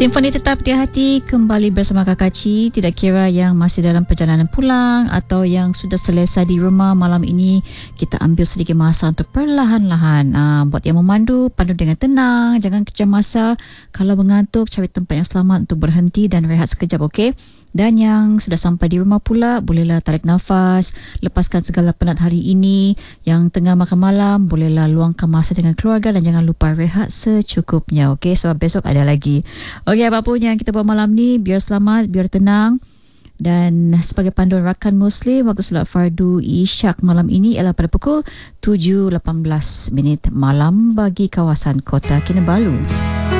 Simfoni tetap di hati kembali bersama Kakak Ci. Tidak kira yang masih dalam perjalanan pulang atau yang sudah selesai di rumah, malam ini kita ambil sedikit masa untuk perlahan-lahan. Buat yang memandu, pandu dengan tenang, jangan kejar masa. Kalau mengantuk, cari tempat yang selamat untuk berhenti dan rehat sekejap, okey? Dan yang sudah sampai di rumah pula, bolehlah tarik nafas, lepaskan segala penat hari ini. Yang tengah makan malam, bolehlah luangkan masa dengan keluarga dan jangan lupa rehat secukupnya, okey? Sebab besok ada lagi. Okey, apapun yang kita buat malam ni, biar selamat, biar tenang. Dan sebagai panduan rakan Muslim, waktu solat fardu Isyak malam ini ialah pada pukul 7.18 malam bagi kawasan Kota Kinabalu.